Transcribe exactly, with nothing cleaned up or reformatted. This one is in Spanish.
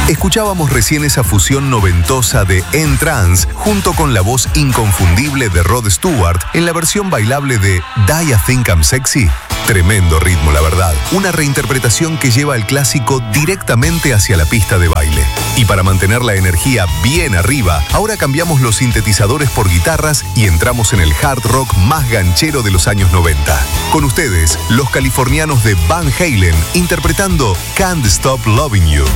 Escuchábamos recién esa fusión noventosa de En Trance junto con la voz inconfundible de Rod Stewart en la versión bailable de Die I Think I'm Sexy. Tremendo ritmo, la verdad. Una reinterpretación que lleva el clásico directamente hacia la pista de baile. Y para mantener la energía bien arriba, ahora cambiamos los sintetizadores por guitarras y entramos en el hard rock más ganchero de los años noventa. Con ustedes, los californianos de Van Halen interpretando Can't Stop Loving You.